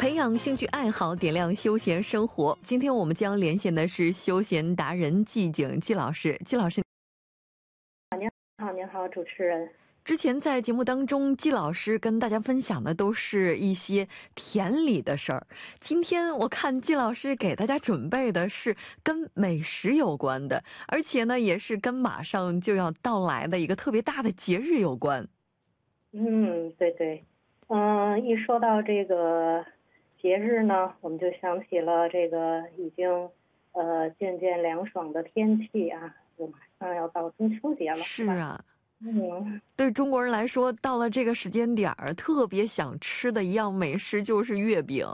培养兴趣爱好，点亮休闲生活。今天我们将连线的是休闲达人季景季老师。季老师， 您好，主持人。 之前在节目当中，季老师跟大家分享的都是一些田里的事儿。今天我看季老师给大家准备的是跟美食有关的，而且呢，也是跟马上就要到来的一个特别大的节日有关。 对对，一说到这个节日呢，我们就想起了这个已经渐渐凉爽的天气啊，就马上要到中秋节了， 是啊。 对中国人来说，到了这个时间点儿，特别想吃的一样美食就是月饼。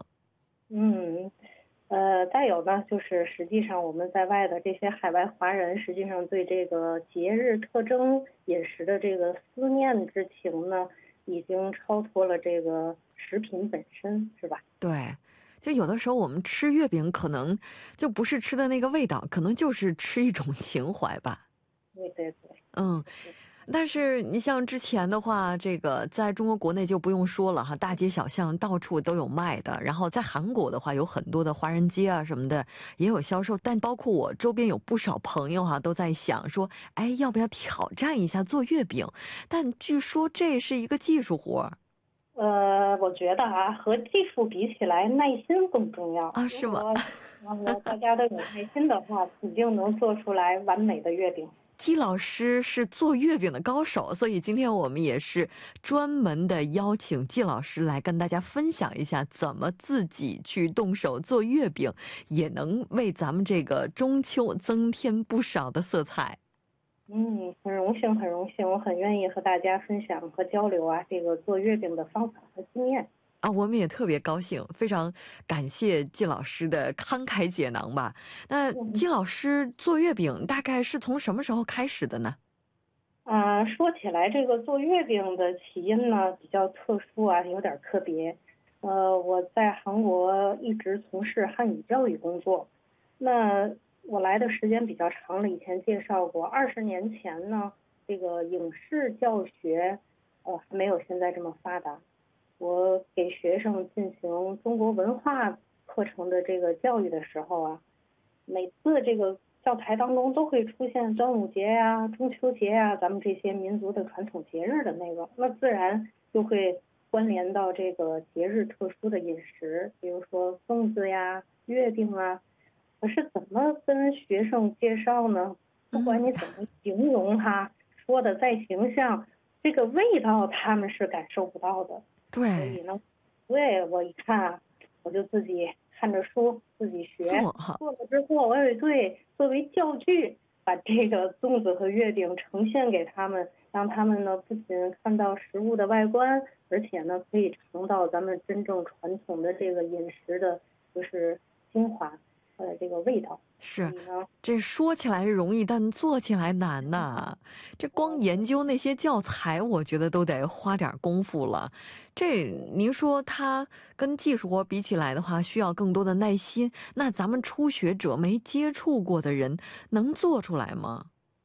再有呢，就是实际上我们在外的这些海外华人，实际上对这个节日特征饮食的这个思念之情呢，已经超脱了这个食品本身，是吧？ 对，就有的时候我们吃月饼，可能就不是吃的那个味道，可能就是吃一种情怀吧。 对对对。 但是你像之前的话，这个在中国国内就不用说了哈，大街小巷到处都有卖的。然后在韩国的话，有很多的华人街啊什么的也有销售。但包括我周边有不少朋友哈，都在想说，哎，要不要挑战一下做月饼？但据说这是一个技术活儿。 我觉得啊，和技术比起来，耐心更重要啊，是吗？ 如果大家都有耐心的话，一定能做出来完美的月饼。 季老师是做月饼的高手，所以今天我们也是专门的邀请季老师来跟大家分享一下怎么自己去动手做月饼，也能为咱们这个中秋增添不少的色彩。 很荣幸，很荣幸，我很愿意和大家分享和交流啊，这个做月饼的方法和经验。 我们也特别高兴，非常感谢季老师的慷慨解囊吧。那季老师做月饼大概是从什么时候开始的呢？ 说起来，这个做月饼的起因呢比较特殊啊，有点特别。我在韩国一直从事汉语教育工作，那我来的时间比较长了。以前介绍过，20年前呢，这个影视教学还没有现在这么发达。我给学生进行中国文化课程的这个教育的时候啊，每次这个教材当中都会出现端午节呀、中秋节呀，咱们这些民族的传统节日的内容，那自然就会关联到这个节日特殊的饮食，比如说粽子呀、月饼啊。可是怎么跟学生介绍呢？不管你怎么形容它，说的再形象，这个味道他们是感受不到的。所以对， 呢，我一看啊，我就自己看着书自己学，做了之后，作为教具，把这个粽子和月饼呈现给他们，让他们呢不仅看到食物的外观，而且呢可以尝到咱们真正传统的这个饮食的，就是精华，这个味道。 是，这说起来容易，但做起来难呐。这光研究那些教材，我觉得都得花点功夫了。这您说它跟技术活比起来的话，需要更多的耐心。那咱们初学者没接触过的人，能做出来吗？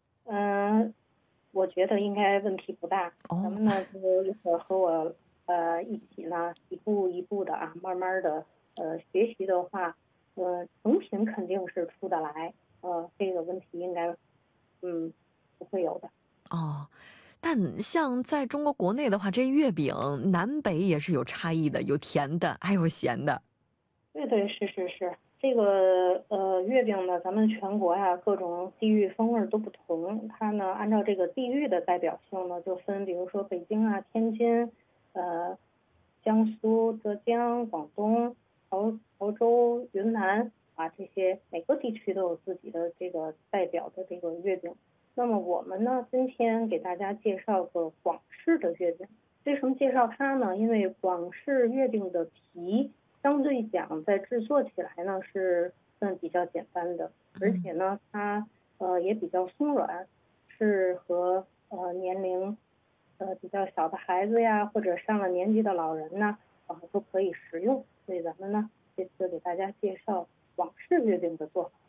我觉得应该问题不大。咱们呢就一会儿和我一起呢一步一步的啊，慢慢的学习的话。成品肯定是出得来，这个问题应该，不会有的。 但像在中国国内的话，这月饼南北也是有差异的，有甜的，还有咸的。 对对，是。这个月饼呢，咱们全国呀，各种地域风味都不同。它呢，按照这个地域的代表性呢，就分，比如说北京啊、天津，江苏、浙江、广东、潮州、云南啊，这些每个地区都有自己的这个代表的这个月饼。那么我们呢，今天给大家介绍个广式的月饼。为什么介绍它呢？因为广式月饼的皮相对讲在制作起来呢是算比较简单的，而且呢它也比较松软，适合年龄比较小的孩子呀，或者上了年纪的老人呢都可以食用。所以咱们呢这次给大家介绍广式月饼的做法。